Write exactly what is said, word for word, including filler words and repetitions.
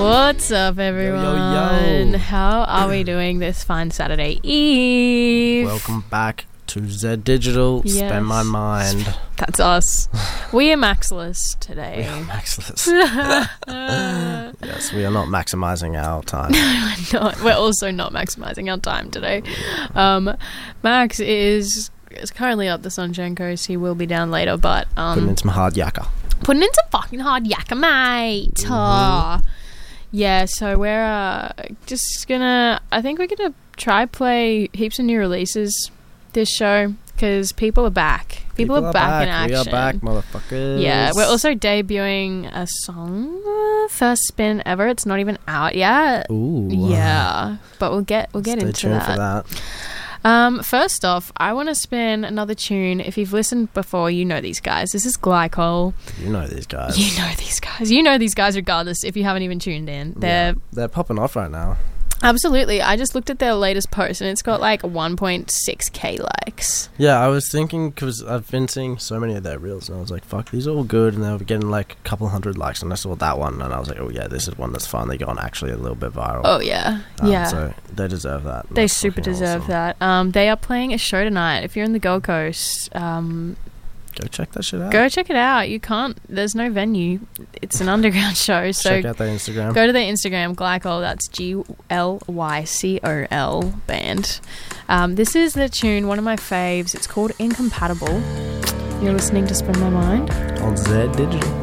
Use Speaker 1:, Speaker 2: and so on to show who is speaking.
Speaker 1: What's up, everyone?
Speaker 2: Yo, yo, yo.
Speaker 1: How are we doing this fine Saturday Eve?
Speaker 2: Welcome back to Z Digital.
Speaker 1: Yes.
Speaker 2: Spend my mind.
Speaker 1: That's us. We are Maxless today.
Speaker 2: We are maxless. Yes, we are not maximizing our time.
Speaker 1: We're not. We're also not maximizing our time today. Um, Max is is currently up the Sunshine Coast. He will be down later, but um,
Speaker 2: Putting in some hard yakka.
Speaker 1: putting in some fucking hard yakka, mate.
Speaker 2: Mm-hmm.
Speaker 1: Ah. Yeah, so we're uh, just gonna. I think we're gonna try play heaps of new releases this show because people are back. People, are, back, in action.
Speaker 2: We are back, motherfuckers.
Speaker 1: Yeah, we're also debuting a song, uh, first spin ever. It's not even out yet.
Speaker 2: Ooh.
Speaker 1: Yeah, but we'll get we'll get
Speaker 2: Stay
Speaker 1: into
Speaker 2: tuned
Speaker 1: that.
Speaker 2: for that.
Speaker 1: Um, first off, I want to spin another tune. If you've listened before, you know these guys. This is Glycol.
Speaker 2: You know these guys.
Speaker 1: You know these guys. You know these guys regardless if you haven't even tuned in. They're
Speaker 2: Yeah, they're popping off right now.
Speaker 1: absolutely. I just looked at their latest post and it's got like one point six K likes.
Speaker 2: Yeah, I was thinking because I've been seeing so many of their reels and I was like, fuck, these are all good, and they were getting like a couple hundred likes, and I saw that one and I was like, oh yeah, this is one that's finally gone actually a little bit viral.
Speaker 1: Oh yeah.
Speaker 2: Um,
Speaker 1: yeah.
Speaker 2: So they deserve that.
Speaker 1: They
Speaker 2: That's
Speaker 1: super
Speaker 2: fucking
Speaker 1: deserve
Speaker 2: awesome.
Speaker 1: that. Um, they are playing a show tonight. If you're in the Gold Coast, um,
Speaker 2: Go check that shit out.
Speaker 1: go check it out. You can't. There's no venue. It's an underground show. So
Speaker 2: check out their Instagram.
Speaker 1: go to their Instagram, Glycol. That's G L Y C O L band. Um, this is the tune, one of my faves. It's called Incompatible. You're listening to Spin My Mind.
Speaker 2: On Z Digital.